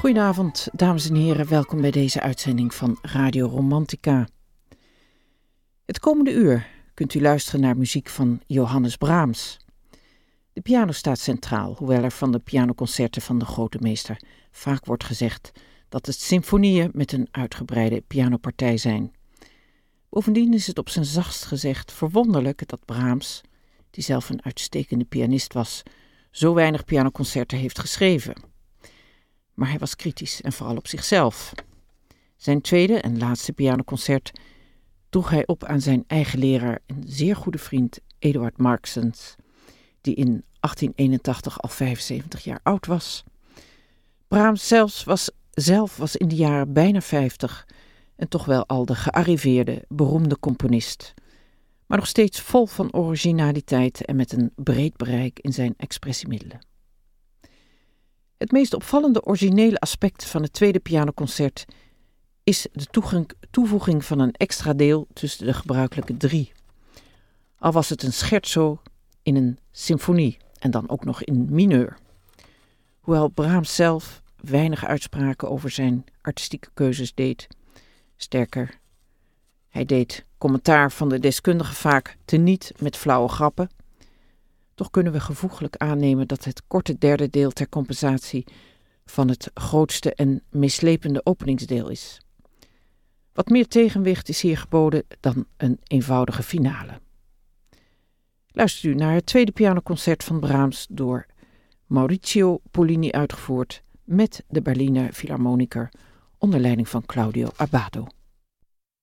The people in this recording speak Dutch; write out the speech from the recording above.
Goedenavond, dames en heren. Welkom bij deze uitzending van Radio Romantica. Het komende uur kunt u luisteren naar muziek van Johannes Brahms. De piano staat centraal, hoewel er van de pianoconcerten van de grote meester vaak wordt gezegd dat het symfonieën met een uitgebreide pianopartij zijn. Bovendien is het op zijn zachtst gezegd verwonderlijk dat Brahms, die zelf een uitstekende pianist was, zo weinig pianoconcerten heeft geschreven. Maar hij was kritisch en vooral op zichzelf. Zijn tweede en laatste pianoconcert droeg hij op aan zijn eigen leraar en zeer goede vriend Eduard Marxens, die in 1881 al 75 jaar oud was. Brahms zelf was in de jaren bijna 50 en toch wel al de gearriveerde, beroemde componist, maar nog steeds vol van originaliteit en met een breed bereik in zijn expressiemiddelen. Het meest opvallende originele aspect van het tweede pianoconcert is de toevoeging van een extra deel tussen de gebruikelijke 3. Al was het een scherzo in een symfonie en dan ook nog in mineur. Hoewel Brahms zelf weinig uitspraken over zijn artistieke keuzes deed. Sterker, hij deed commentaar van de deskundigen vaak teniet met flauwe grappen. Toch kunnen we gevoeglijk aannemen dat het korte derde deel ter compensatie van het grootste en meeslepende openingsdeel is. Wat meer tegenwicht is hier geboden dan een eenvoudige finale. Luistert u naar het tweede pianoconcert van Brahms door Maurizio Pollini uitgevoerd met de Berliner Philharmoniker onder leiding van Claudio Abbado.